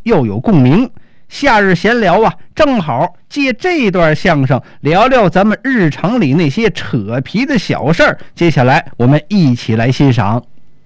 又有共鸣。夏日闲聊啊，正好借这段相声聊聊咱们日常里那些扯皮的小事儿。接下来我们一起来欣赏。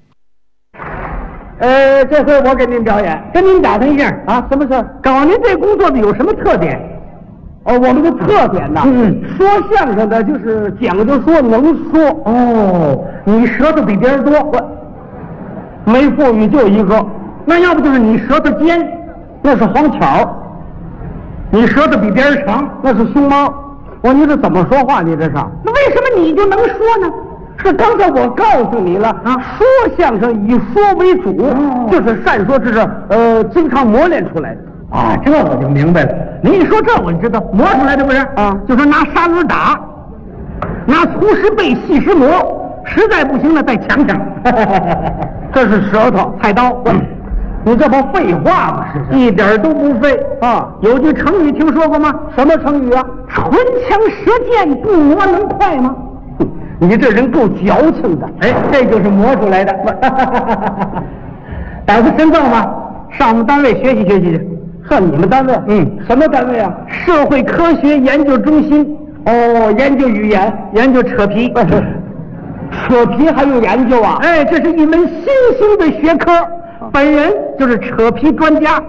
这回我给您表演，跟您打听一下啊，什么事？搞您这工作的有什么特点？我们的特点呢？说相声的就是讲究说能说。哦，你舌头比别人多，没富裕就一个。那要不就是你舌头尖，那是黄巧；你舌头比别人长，那是熊猫。你这怎么说话？你这是？那为什么你就能说呢？是刚才我告诉你了啊，说相声以说为主，就是善说，这是经常磨练出来的啊。这我就明白了。您一说这我就知道，磨出来的不是啊？就是拿砂轮打，拿粗石背细石磨，实在不行了再抢抢。这是舌头菜刀。你这不废话吗？是一点都不废啊！有句成语听说过吗？什么成语啊？唇枪舌剑，不磨能快吗？你这人够矫情的。这就是磨出来的。打个深造吧，上我们单位学习学习去。上你们单位？什么单位啊？社会科学研究中心。研究语言，研究扯皮。扯皮还有研究啊？这是一门新兴的学科。本人就是扯皮专家。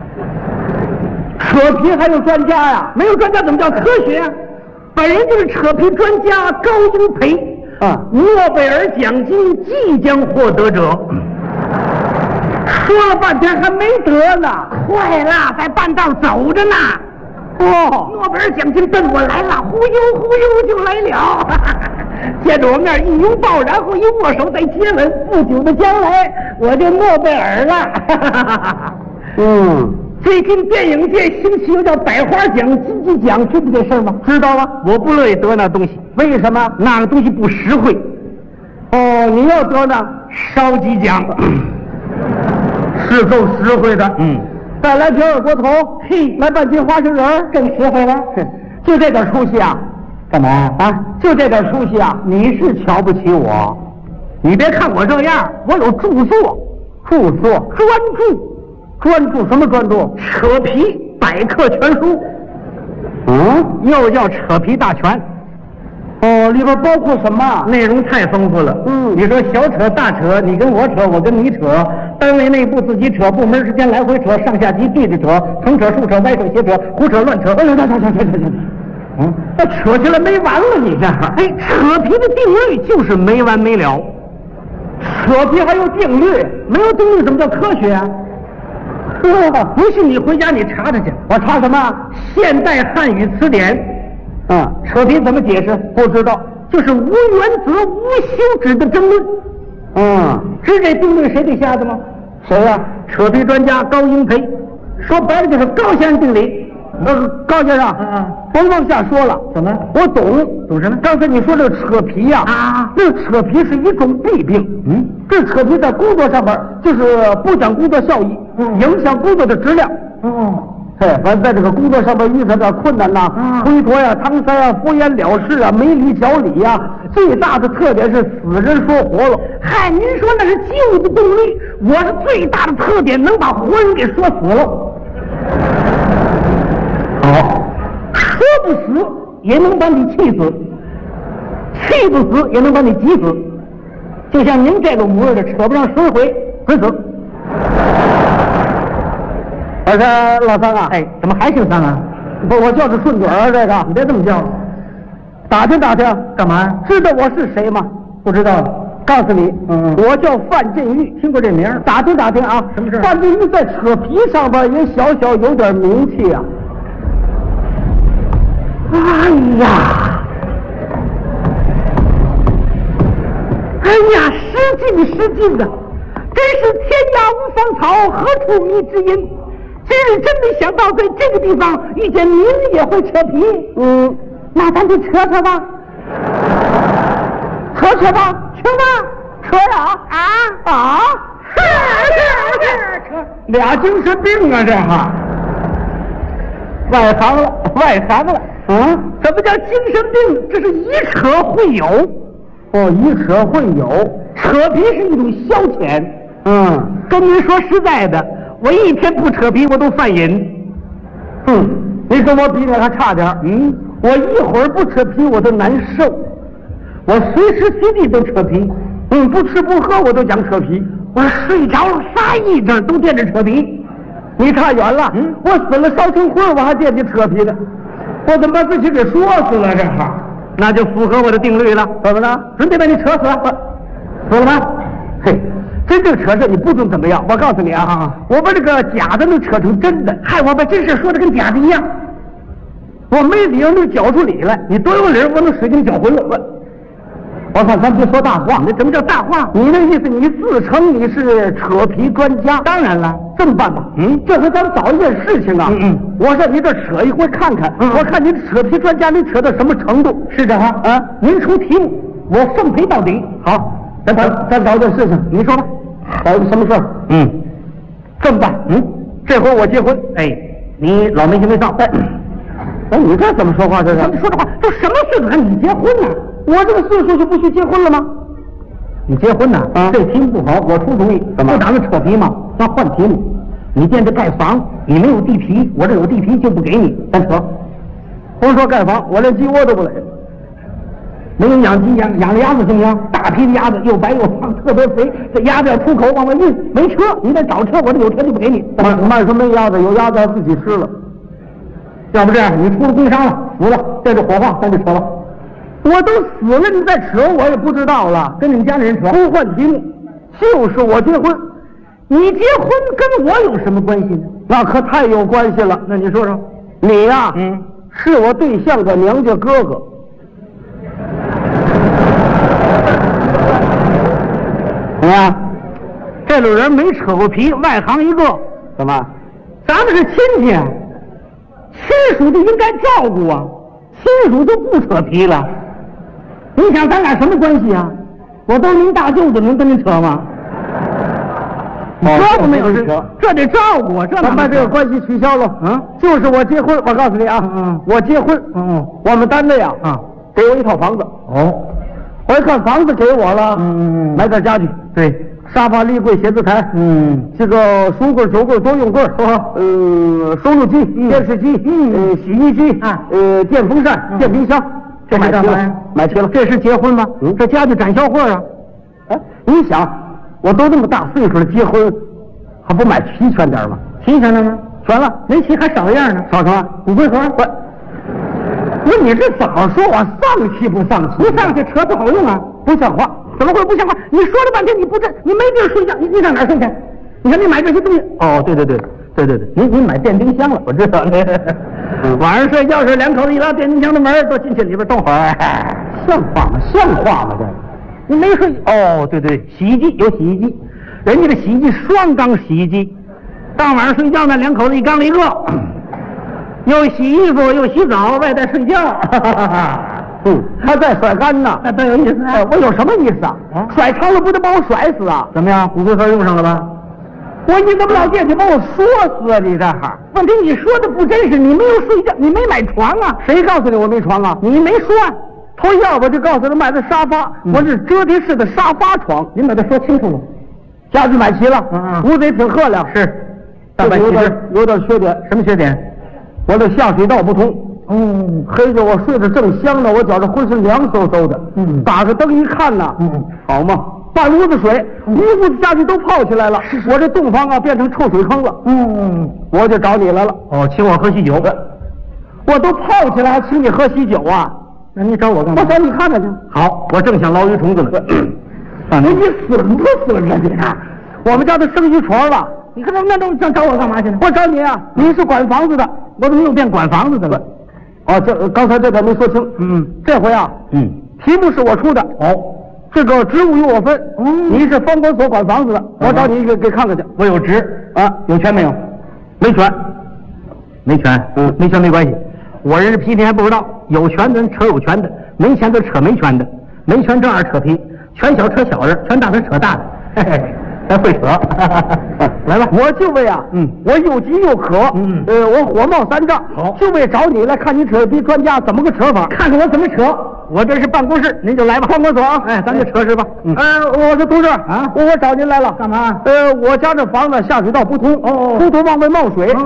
扯皮还有专家呀？没有专家怎么叫科学啊？本人就是扯皮专家高英培啊，诺贝尔奖金即将获得者。说了半天还没得呢，快了，在半道走着呢。诺贝尔奖金奔我来了，忽悠忽悠就来了。见着我面一拥抱，然后一握手再接吻，不久的将来我就诺贝尔了。最近电影界兴起有叫百花奖、金鸡奖，知道这事儿吗？知道啊，我不乐意得那东西。为什么？那个东西不实惠。你要得呢，烧鸡奖，是够实惠的。再来瓶二锅头，来半斤花生仁，更实惠了。就这点出息啊？干嘛啊？就这点出息啊？你是瞧不起我？你别看我这样，我有著作，专注什么专注？扯皮百科全书。又叫扯皮大全。里边包括什么？内容太丰富了。你说小扯大扯，你跟我扯，我跟你扯，单位内部自己扯，部门之间来回扯，上下级对着扯，横扯竖扯歪扯斜扯胡扯乱扯。那扯起来没完了，你这扯皮的定律就是没完没了。扯皮还有定律，没有定律怎么叫科学啊？不信你回家你查查去。我查什么？现代汉语词典。扯皮怎么解释？不知道，就是无原则、无休止的争论。知这定律谁给下的吗？谁呀？扯皮专家高英培。说白了就是高先生定理。高先生，甭往下说了。怎么？我懂什么？刚才你说这个扯皮呀，这个扯皮是一种弊病。这扯皮在工作上边就是不讲工作效益，影响工作的质量。反正在这个工作上面遇上点困难呐，推脱呀、搪塞呀、敷衍了事啊、没理讲理呀，最大的特点是死人说活了。嗨，您说那是旧的动力，我是最大的特点能把活人给说死了。好，说不死也能把你气死，气不死也能把你急死。就像您这个模样的，扯不上10回准死。我说老三啊，怎么还姓三啊？不，我叫着顺嘴啊，这个你别这么叫。打听打听，干嘛？知道我是谁吗？不知道。告诉你，我叫范振玉，听过这名？打听打听啊，什么事？范振玉在扯皮上边也小小有点名气啊。哎呀，失敬的，真是天涯无芳草，何处觅知音。今日真没想到在这个地方遇见您也会扯皮。那咱就扯扯吧，扯吧，扯呀！扯俩精神病啊，这哈！外行了。什么叫精神病？这是以扯会友。以扯会友，扯皮是一种消遣。跟您说实在的， 我一天不扯皮我都犯瘾。你跟我比那还差点。我一会儿不扯皮我都难受，我随时随地都扯皮。不吃不喝我都讲扯皮，我睡着了撒一阵都惦着扯皮。你差远了。我死了烧成灰我还惦记扯皮呢，我怎么把自己给说死了？这哈，那就符合我的定律了。怎么了？准备把你扯死了，死了吗？嘿，真正扯事你不准怎么样。我告诉你啊，我把这个假的能扯成真的，害我把真事说的跟假的一样。我没理由能搅出理来，你多有理我能使劲搅浑了。我看咱别说大话。那什么叫大话？你那意思你自称你是扯皮专家？当然了。这么办吧，这回咱们找一件事情啊。我上你这扯一回看看，我看你扯皮专家你扯到什么程度。是这哈啊，您出题目，我奉陪到底。好，咱找件事情，你说吧，找一个什么事儿？这么办，这回我结婚，你老没心没臊。你这怎么说话？这是怎么说的话？都什么岁数还你结婚呢？我这个岁数就不许结婚了吗？你结婚呢？这题目不好，我出主意。怎么？不打算扯皮吗？咱换题目。你惦着盖房，你没有地皮，我这有地皮就不给你，咱扯。甭说盖房，我连鸡窝都不垒。没有养鸡养了鸭子行不行？大批的鸭子又白又胖，特别肥。这鸭子要出口往外运，没车，你得找车，我这有车就不给你。慢说没鸭子，有鸭子要自己吃了。要不这样，你出了工伤了，死了，带着火化，咱就扯了。我都死了，你再扯我也不知道了。跟你们家里人扯，不换题目，就是我结婚。你结婚跟我有什么关系呢？那可太有关系了。那你说说，你呀，是我对象的娘家哥哥。你看，这种人没扯过皮，外行一个。怎么？咱们是亲戚。亲属就应该照顾啊，亲属就不扯皮了。你想咱俩什么关系啊？我都是您大舅子，能跟您扯吗？这都没有扯，这得照顾啊。咱把这个关系取消了。就是我结婚，我告诉你啊，我结婚，我们单位啊，给我一套房子。我一看房子给我了，买点家具，对。沙发、立柜、写字台，这个书柜、酒柜、多用柜，收录机、电视机，洗衣机，电风扇、电冰箱，这买齐了，买齐了。这是结婚吗？这家具展销会啊！你想，我都那么大岁数了，结婚还不买齐全点吗？齐全了吗？全了，没齐还少一样呢。少什么？骨灰盒。不是你这怎么说？我丧气不丧气？不丧气，扯不好用啊！不像话。怎么会不像话？你说了半天你不这，你没地儿睡觉，你上哪儿睡去？你看你买这些东西。对，您买电冰箱了，我知道。晚上睡觉时两口子一拉电冰箱的门，都进去里边动会儿。像话吗？像话吗？这你没睡？对，洗衣机有洗衣机，人家的洗衣机双缸洗衣机，当晚上睡觉呢，两口子一缸里一个，又洗衣服又洗澡，外带睡觉。还在甩干呢，那多有意思啊！我有什么意思啊？甩长了不得把我甩死啊？怎么样？骨灰盒用上了吧？我你怎么老惦记把我说死啊？你这哈？问题你说的不真实，你没有睡觉，你没买床啊？谁告诉你我没床啊？你没说啊？头一样我就告诉他买的沙发，我是折叠式的沙发床。您把它说清楚了。家具买齐了，屋子也挺赫亮。是，但有点缺点。什么缺点？我的下水道不通。黑着我睡得正香呢，我觉着浑身凉飕飕的。打开灯一看呐，好嘛，半屋子水，一屋子家具都泡起来了。我这洞房啊变成臭水坑了。我就找你来了。请我喝喜酒。我都泡起来还请你喝喜酒啊？那你找我干嘛？我找你看看去。好，我正想捞鱼虫子呢。你损不损啊你？我们家都生鱼床了，你看那都想找我干嘛去呢？我找你啊，你是管房子的，我怎么又变管房子的了？这刚才这点没说清。这回啊，题目是我出的。这个职务由我分。你是房管所管房子的，我找你给看看去。我有职啊，有权没有？没权，没权。没权没关系。我人是皮，你还不知道，有权的人扯有权的，没钱的扯没权的，没权正二扯皮，权小扯小的，权大的扯大的。嘿嘿，还会扯。来吧，我就为啊，我又急又渴，我火冒三丈，好，就为找你来看你扯皮专家怎么个扯法，看看我怎么扯。 我这是办公室，您就来吧。办公所，哎，咱就扯实吧。我说同志啊，我找您来了，干嘛？我家这房子下水道不通，出头往外冒水，